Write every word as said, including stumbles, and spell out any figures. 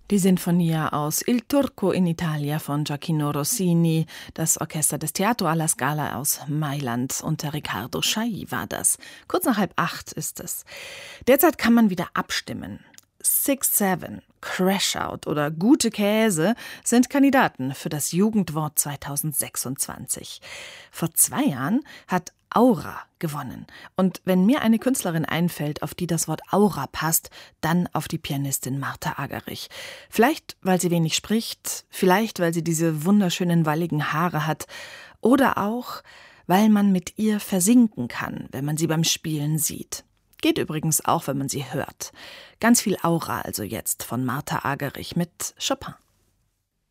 Die Sinfonia aus Il Turco in Italia von Gioachino Rossini, das Orchester des Teatro alla Scala aus Mailand unter Riccardo Chailly war das. Kurz nach halb acht ist es. Derzeit kann man wieder abstimmen. Six Seven, Crash Out oder Gute Käse sind Kandidaten für das Jugendwort zweitausendsechsundzwanzig. Vor zwei Jahren hat Aura gewonnen. Und wenn mir eine Künstlerin einfällt, auf die das Wort Aura passt, dann auf die Pianistin Martha Argerich. Vielleicht, weil sie wenig spricht, vielleicht, weil sie diese wunderschönen walligen Haare hat oder auch, weil man mit ihr versinken kann, wenn man sie beim Spielen sieht. Geht übrigens auch, wenn man sie hört. Ganz viel Aura also jetzt von Martha Argerich mit Chopin.